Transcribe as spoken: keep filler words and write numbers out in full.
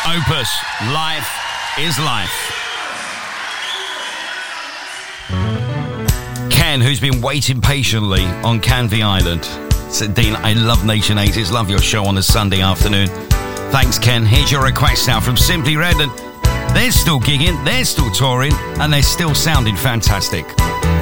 Opus, life is life. Ken, who's been waiting patiently on Canvey Island, said, Dean, I love Nation eighties, love your show on a Sunday afternoon. Thanks, Ken. Here's your request now from Simply Red. And they're still gigging, they're still touring, and they're still sounding fantastic.